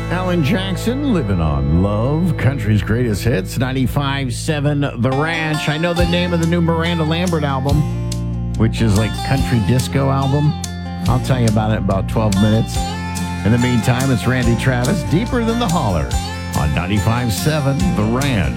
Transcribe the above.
Alan Jackson, living on love, country's greatest hits, 95.7 The Ranch. I know the name of the new Miranda Lambert album, which is like country disco album. I'll tell you about it in about 12 minutes. In the meantime, it's Randy Travis, Deeper Than the Holler, on 95.7 The Ranch.